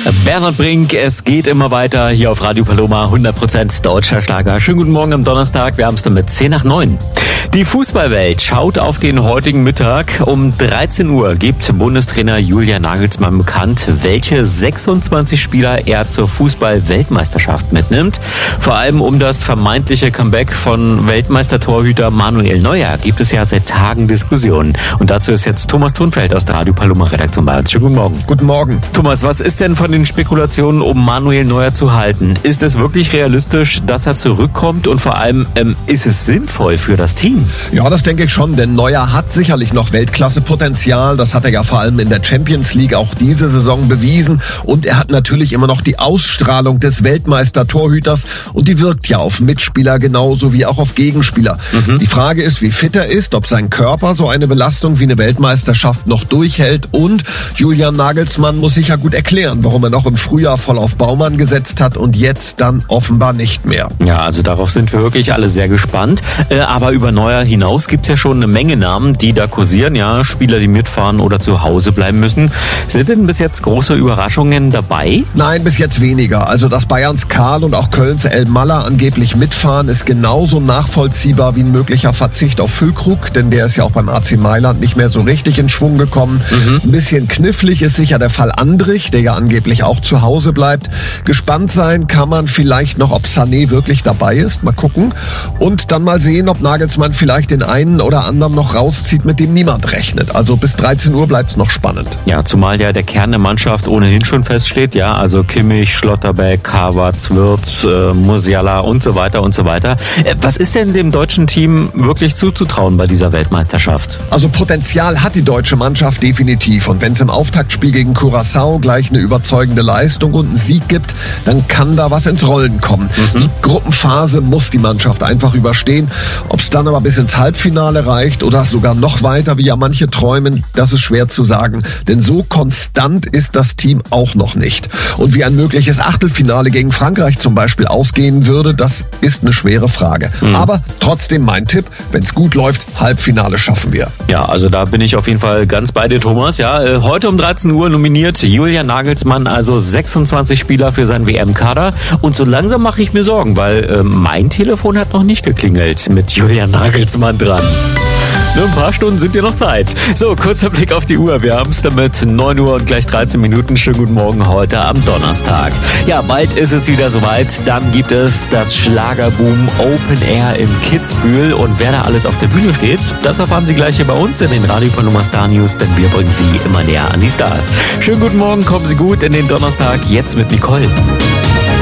Bernhard Brink, es geht immer weiter hier auf Radio Paloma, 100% deutscher Schlager. Schönen guten Morgen am Donnerstag, wir haben es damit 8:10. Die Fußballwelt schaut auf den heutigen Mittag. Um 13 Uhr gibt Bundestrainer Julian Nagelsmann bekannt, welche 26 Spieler er zur Fußball-Weltmeisterschaft mitnimmt. Vor allem um das vermeintliche Comeback von Weltmeistertorhüter Manuel Neuer gibt es ja seit Tagen Diskussionen. Und dazu ist jetzt Thomas Thunfeld aus der Radio Paloma Redaktion bei uns. Schönen guten Morgen. Guten Morgen. Thomas, was ist denn von den Spekulationen um Manuel Neuer zu halten? Ist es wirklich realistisch, dass er zurückkommt und vor allem ist es sinnvoll für das Team? Ja, das denke ich schon, denn Neuer hat sicherlich noch Weltklasse-Potenzial. Das hat er ja vor allem in der Champions League auch diese Saison bewiesen. Und er hat natürlich immer noch die Ausstrahlung des Weltmeister-Torhüters und die wirkt ja auf Mitspieler genauso wie auch auf Gegenspieler. Die Frage ist, wie fit er ist, ob sein Körper so eine Belastung wie eine Weltmeisterschaft noch durchhält. Und Julian Nagelsmann muss sich ja gut erklären, warum er noch im Frühjahr voll auf Baumann gesetzt hat und jetzt dann offenbar nicht mehr. Ja, also darauf sind wir wirklich alle sehr gespannt. Aber über Neuer hinaus gibt's ja schon eine Menge Namen, die da kursieren. Ja, Spieler, die mitfahren oder zu Hause bleiben müssen. Sind denn bis jetzt große Überraschungen dabei? Nein, bis jetzt weniger. Also, dass Bayerns Karl und auch Kölns El Maller angeblich mitfahren, ist genauso nachvollziehbar wie ein möglicher Verzicht auf Füllkrug, denn der ist ja auch beim AC Mailand nicht mehr so richtig in Schwung gekommen. Ein bisschen knifflig ist sicher der Fall Andrich, der ja angeblich auch zu Hause bleibt. Gespannt sein kann man vielleicht noch, ob Sané wirklich dabei ist. Mal gucken. Und dann mal sehen, ob Nagelsmann vielleicht den einen oder anderen noch rauszieht, mit dem niemand rechnet. Also bis 13 Uhr bleibt es noch spannend. Ja, zumal ja der Kern der Mannschaft ohnehin schon feststeht. Ja, also Kimmich, Schlotterbeck, Havertz, Wirtz, Musiala und so weiter und so weiter. Was ist denn dem deutschen Team wirklich zuzutrauen bei dieser Weltmeisterschaft? Also Potenzial hat die deutsche Mannschaft definitiv. Und wenn es im Auftaktspiel gegen Curaçao gleich eine überzeugende Leistung und einen Sieg gibt, dann kann da was ins Rollen kommen. Die Gruppenphase muss die Mannschaft einfach überstehen. Ob es dann aber bis ins Halbfinale reicht oder sogar noch weiter, wie ja manche träumen, das ist schwer zu sagen. Denn so konstant ist das Team auch noch nicht. Und wie ein mögliches Achtelfinale gegen Frankreich zum Beispiel ausgehen würde, das ist eine schwere Frage. Aber trotzdem mein Tipp, wenn es gut läuft, Halbfinale schaffen wir. Ja, also da bin ich auf jeden Fall ganz bei dir, Thomas. Ja, heute um 13 Uhr nominiert Julian Nagelsmann, also 26 Spieler für seinen WM-Kader. Und so langsam mache ich mir Sorgen, weil mein Telefon hat noch nicht geklingelt mit Julian Nagelsmann dran. Nur ein paar Stunden sind ja noch Zeit. So, kurzer Blick auf die Uhr. Wir haben es damit 9 Uhr und gleich 13 Minuten. Schönen guten Morgen heute am Donnerstag. Ja, bald ist es wieder soweit. Dann gibt es das Schlagerboom Open Air in Kitzbühel. Und wer da alles auf der Bühne steht, das erfahren Sie gleich hier bei uns in den Radio Paloma Star News, denn wir bringen Sie immer näher an die Stars. Schönen guten Morgen, kommen Sie gut in den Donnerstag. Jetzt mit Nicole.